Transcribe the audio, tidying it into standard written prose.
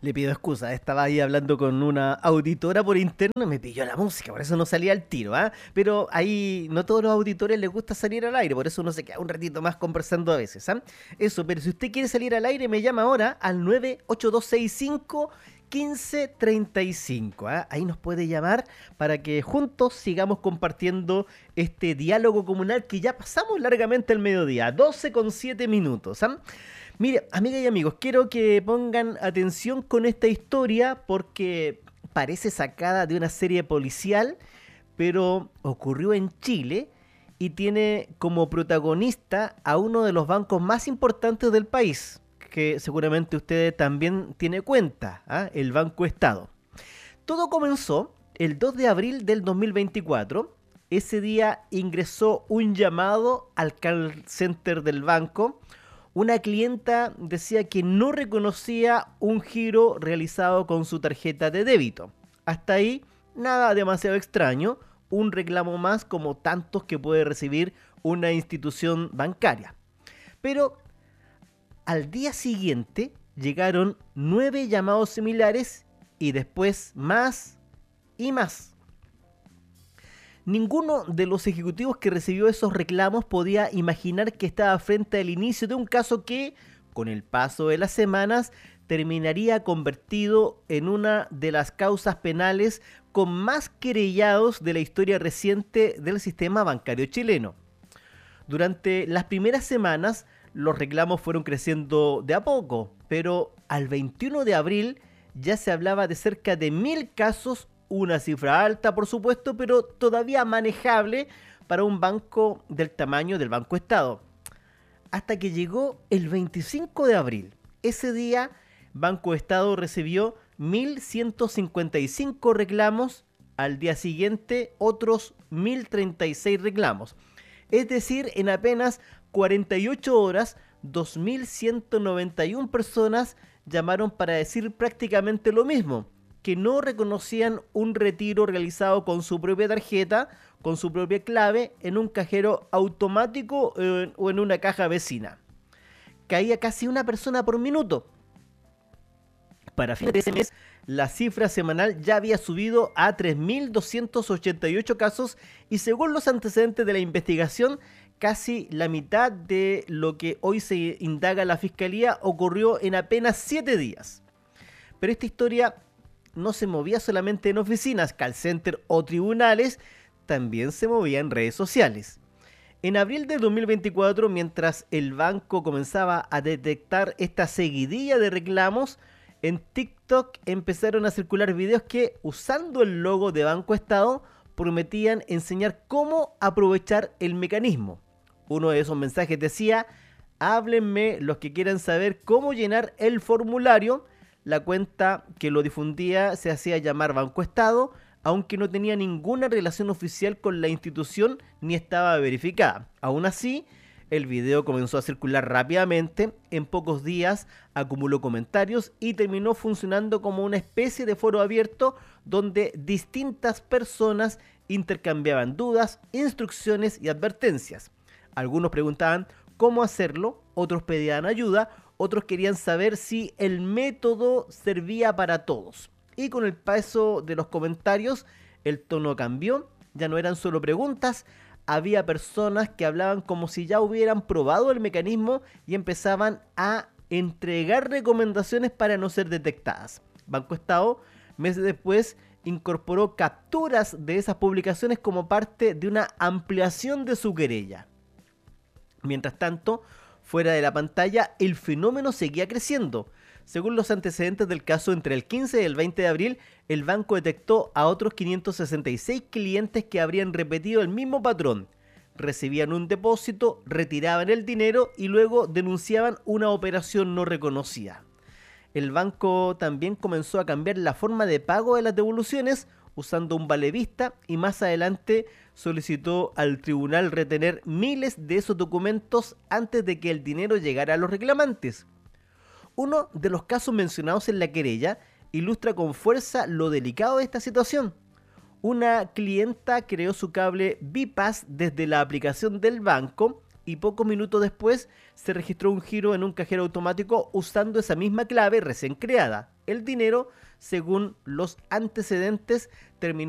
Le pido excusa, estaba ahí hablando con una auditora por interno y me pilló la música, por eso no salía al tiro, ¿ah? Pero ahí no todos los auditores les gusta salir al aire, por eso uno se queda un ratito más conversando a veces, ¿ah? Eso, pero si usted quiere salir al aire, me llama ahora al 98265 1535. ¿Ah? Ahí nos puede llamar para que juntos sigamos compartiendo este diálogo comunal que ya pasamos largamente el mediodía, 12:07. ¿Ah? Mire, amigas y amigos, quiero que pongan atención con esta historia porque parece sacada de una serie policial, pero ocurrió en Chile y tiene como protagonista a uno de los bancos más importantes del país, que seguramente usted también tiene cuenta, ¿ah? El Banco Estado. Todo comenzó el 2 de abril del 2024. Ese día ingresó un llamado al call center del banco. Una clienta decía que no reconocía un giro realizado con su tarjeta de débito. Hasta ahí, nada demasiado extraño, un reclamo más como tantos que puede recibir una institución bancaria. Pero al día siguiente llegaron 9 llamados similares y después más y más. Ninguno de los ejecutivos que recibió esos reclamos podía imaginar que estaba frente al inicio de un caso que, con el paso de las semanas, terminaría convertido en una de las causas penales con más querellados de la historia reciente del sistema bancario chileno. Durante las primeras semanas, los reclamos fueron creciendo de a poco, pero al 21 de abril ya se hablaba de cerca de 1000 casos, una cifra alta por supuesto, pero todavía manejable para un banco del tamaño del Banco Estado. Hasta que llegó el 25 de abril. Ese día, Banco Estado recibió 1155 reclamos, al día siguiente otros 1036 reclamos. Es decir, en apenas 48 horas, 2191 personas llamaron para decir prácticamente lo mismo, que no reconocían un retiro realizado con su propia tarjeta, con su propia clave, en un cajero automático o en una caja vecina. Caía casi una persona por minuto. Para fin de ese mes, la cifra semanal ya había subido a 3.288 casos y según los antecedentes de la investigación, casi la mitad de lo que hoy se indaga la Fiscalía ocurrió en apenas 7 días. Pero esta historia no se movía solamente en oficinas, call center o tribunales, también se movía en redes sociales. En abril de 2024, mientras el banco comenzaba a detectar esta seguidilla de reclamos, en TikTok empezaron a circular videos que, usando el logo de Banco Estado, prometían enseñar cómo aprovechar el mecanismo. Uno de esos mensajes decía: háblenme los que quieran saber cómo llenar el formulario. La cuenta que lo difundía se hacía llamar Banco Estado, aunque no tenía ninguna relación oficial con la institución ni estaba verificada. Aún así, el video comenzó a circular rápidamente, en pocos días acumuló comentarios y terminó funcionando como una especie de foro abierto donde distintas personas intercambiaban dudas, instrucciones y advertencias. Algunos preguntaban cómo hacerlo, otros pedían ayuda, otros querían saber si el método servía para todos. Y con el paso de los comentarios, el tono cambió, ya no eran solo preguntas, había personas que hablaban como si ya hubieran probado el mecanismo y empezaban a entregar recomendaciones para no ser detectadas. Banco Estado, meses después, incorporó capturas de esas publicaciones como parte de una ampliación de su querella. Mientras tanto, fuera de la pantalla, el fenómeno seguía creciendo. Según los antecedentes del caso, entre el 15 y el 20 de abril, el banco detectó a otros 566 clientes que habrían repetido el mismo patrón. Recibían un depósito, retiraban el dinero y luego denunciaban una operación no reconocida. El banco también comenzó a cambiar la forma de pago de las devoluciones usando un vale vista y más adelante solicitó al tribunal retener miles de esos documentos antes de que el dinero llegara a los reclamantes. Uno de los casos mencionados en la querella ilustra con fuerza lo delicado de esta situación. Una clienta creó su cable Bipass desde la aplicación del banco y pocos minutos después se registró un giro en un cajero automático usando esa misma clave recién creada. el dinero. Según los antecedentes, terminó